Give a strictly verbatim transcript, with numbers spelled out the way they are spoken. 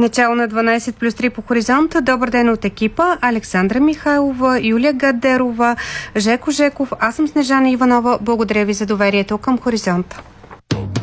Начало на дванайсет плюс три по Хоризонта. Добър ден от екипа. Александра Михайлова, Юлия Гадерова, Жеко Жеков. Аз съм Снежана Иванова. Благодаря ви за доверието към Хоризонта.